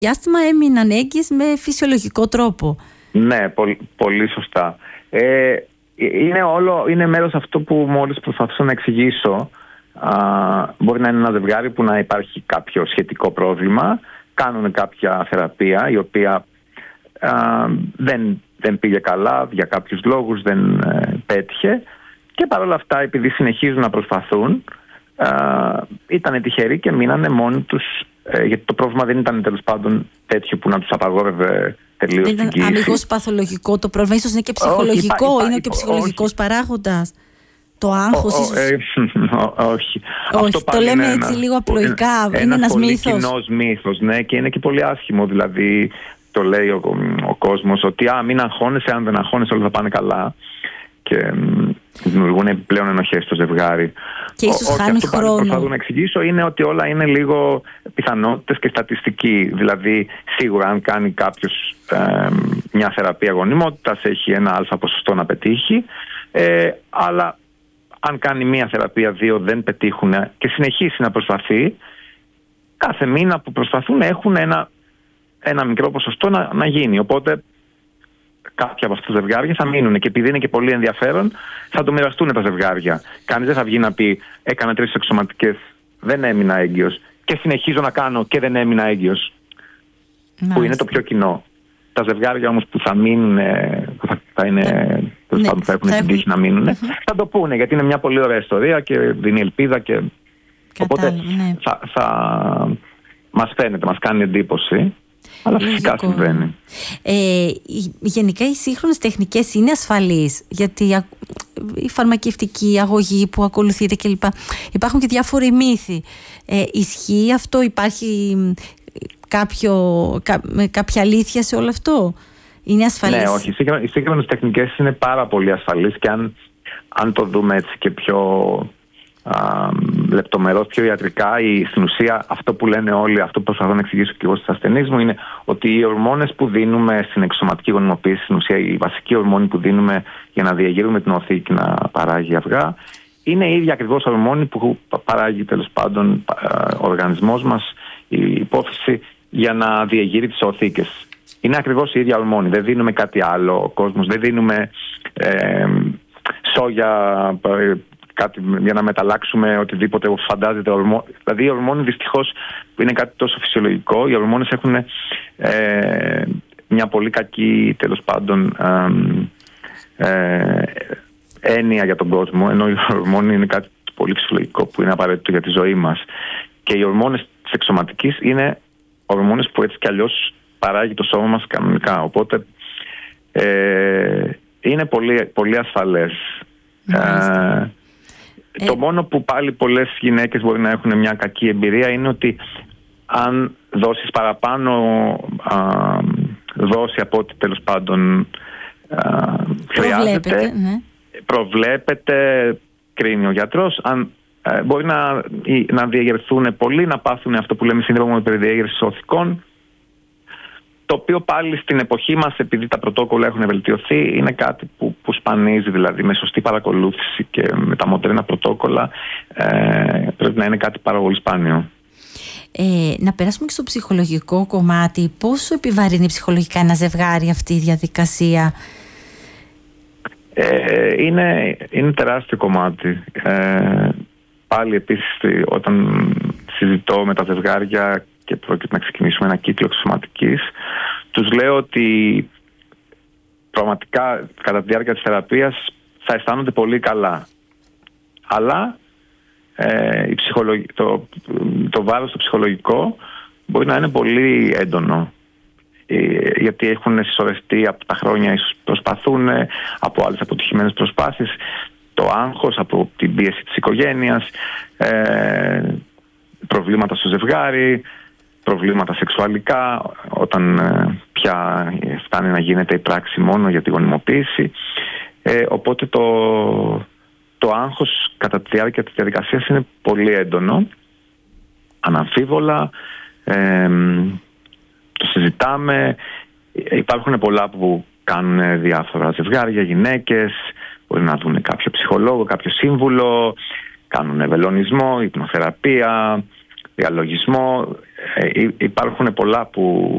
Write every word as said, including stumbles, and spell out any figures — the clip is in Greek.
διάστημα έμειναν έγκυες με φυσιολογικό τρόπο. Ναι, πολύ, πολύ σωστά. Ε, είναι, όλο, είναι μέρος αυτό που μόλις προσπαθούσα να εξηγήσω. Α, μπορεί να είναι ένα ζευγάρι που να υπάρχει κάποιο σχετικό πρόβλημα. Κάνουν κάποια θεραπεία η οποία α, δεν, δεν πήγε καλά, για κάποιους λόγους δεν ε, πέτυχε. Και παρόλα αυτά, επειδή συνεχίζουν να προσπαθούν, ήταν τυχεροί και μείνανε μόνοι τους, ε, γιατί το πρόβλημα δεν ήταν τέλος πάντων τέτοιο που να τους απαγόρευε τελείως την κοίηση. Δεν ήταν αμιγώς παθολογικό το πρόβλημα, ίσως είναι και ψυχολογικό, όχι, υπά, είναι υπά, και ο ψυχολογικός όχι. παράγοντας. Το άγχος, ίσως. Ε, όχι. Όχι, το λέμε έτσι ένα, λίγο απλοϊκά, είναι, είναι ένας μύθος. Είναι ένας κοινός μύθος, ναι, και είναι και πολύ άσχημο, δηλαδή το λέει ο, ο κόσμος ότι α, μην αγχώνεσαι, αν δεν αγχώνεσαι όλα θα πάνε καλά. Και δημιουργούν επιπλέον ενοχές στο ζευγάρι. Και ίσως Ό, χάνει χρόνο. Αυτό που προσπαθώ να εξηγήσω είναι ότι όλα είναι λίγο πιθανότητες και στατιστική. Δηλαδή, σίγουρα, αν κάνει κάποιος ε, μια θεραπεία γονιμότητας, έχει ένα αλφα ποσοστό να πετύχει. Ε, αλλά αν κάνει μια θεραπεία, δύο δεν πετύχουν και συνεχίσει να προσπαθεί, κάθε μήνα που προσπαθούν έχουν ένα, ένα μικρό ποσοστό να, να γίνει. Οπότε κάποια από αυτά τα ζευγάρια θα μείνουν και επειδή είναι και πολύ ενδιαφέρον θα το μοιραστούν τα ζευγάρια. Κανείς δεν θα βγει να πει έκανα τρεις σεξωματικές, δεν έμεινα έγκυος και συνεχίζω να κάνω και δεν έμεινα έγκυος. Μάλιστα. Που είναι το πιο κοινό. Τα ζευγάρια όμως που θα μείνουν, που θα, θα, είναι, ναι, θα, θα έχουν θα την τύχη να μείνουν, mm-hmm. θα το πούνε γιατί είναι μια πολύ ωραία ιστορία και δίνει ελπίδα και Κατάλου, οπότε ναι. θα, θα μας φαίνεται, μας κάνει εντύπωση. Αλλά φυσικά συμβαίνει. Ε, γενικά οι σύγχρονες τεχνικές είναι ασφαλείς, γιατί η φαρμακευτική αγωγή που ακολουθείται κλπ. Υπάρχουν και διάφοροι μύθοι. Ε, ισχύει αυτό, υπάρχει κάποιο, κά, κάποια αλήθεια σε όλο αυτό? Είναι ασφαλής? Ναι, όχι. Οι σύγχρονες τεχνικές είναι πάρα πολύ ασφαλείς και αν, αν το δούμε έτσι και πιο λεπτομερώς, πιο ιατρικά, η, στην ουσία αυτό που λένε όλοι, αυτό που προσπαθώ να εξηγήσω και εγώ στους ασθενείς μου, είναι ότι οι ορμόνες που δίνουμε στην εξωματική γονιμοποίηση, στην ουσία η βασική ορμόνη που δίνουμε για να διαγείρουμε την οθή και να παράγει αυγά, είναι η ίδια ακριβώς ορμόνη που παράγει τέλος πάντων ο οργανισμός μας, η υπόθεση, για να διαγείρει τις οθήκες. Είναι ακριβώς η ίδια ορμόνη, δεν δίνουμε κάτι άλλο. Ο κόσμος δεν δίνουμε ε, σόγια, κάτι για να μεταλλάξουμε οτιδήποτε φαντάζεται. Ορμό... Δηλαδή οι ορμόνες δυστυχώς που είναι κάτι τόσο φυσιολογικό, οι ορμόνες έχουν ε, μια πολύ κακή τέλος πάντων ε, ε, έννοια για τον κόσμο, ενώ η ορμόνη είναι κάτι πολύ φυσιολογικό που είναι απαραίτητο για τη ζωή μας. Και οι ορμόνες της εξωματικής είναι ορμόνες που έτσι κι αλλιώς παράγει το σώμα μας κανονικά. Οπότε ε, είναι πολύ, πολύ ασφαλές. Ε, Ε... Το μόνο που πάλι πολλές γυναίκες μπορεί να έχουν μια κακή εμπειρία είναι ότι αν δώσεις παραπάνω α, δόση από ό,τι τέλος πάντων α, χρειάζεται, ναι. προβλέπεται, κρίνει ο γιατρός, αν ε, μπορεί να, να διαγερθούν πολύ, να πάθουν αυτό που λέμε σύνδρομο υπερδιέγερσης οθικών, το οποίο πάλι στην εποχή μας, επειδή τα πρωτόκολλα έχουν βελτιωθεί, είναι κάτι που, που σπανίζει, δηλαδή με σωστή παρακολούθηση και με τα μοντέρνα πρωτόκολλα ε, πρέπει να είναι κάτι πάρα πολύ σπάνιο. Ε, να περάσουμε και στο ψυχολογικό κομμάτι. Πόσο επιβαρύνει ψυχολογικά ένα ζευγάρι αυτή η διαδικασία? Ε, είναι, είναι τεράστιο κομμάτι. Ε, πάλι επίσης όταν συζητώ με τα ζευγάρια και πρόκειται να ξεκινήσουμε ένα κύκλο εξωματικής, τους λέω ότι πραγματικά κατά τη διάρκεια της θεραπείας θα αισθάνονται πολύ καλά. Αλλά ε, η ψυχολογ... το, το βάρος το ψυχολογικό μπορεί να είναι πολύ έντονο. Ε, γιατί έχουν συσσωρευτεί από τα χρόνια, ίσως προσπαθούν από άλλες αποτυχημένες προσπάθειες, το άγχος από την πίεση της οικογένειας, ε, προβλήματα στο ζευγάρι, προβλήματα σεξουαλικά, όταν ε, πια φτάνει να γίνεται η πράξη μόνο για τη γονιμοποίηση. Ε, οπότε το, το άγχος κατά τη διάρκεια της διαδικασίας είναι πολύ έντονο, αναμφίβολα, ε, το συζητάμε. Υπάρχουν πολλά που κάνουν διάφορα ζευγάρια, γυναίκες, μπορεί να δουν κάποιο ψυχολόγο, κάποιο σύμβουλο, κάνουν βελονισμό, υπνοθεραπεία, διαλογισμό. Ε, υπάρχουν πολλά που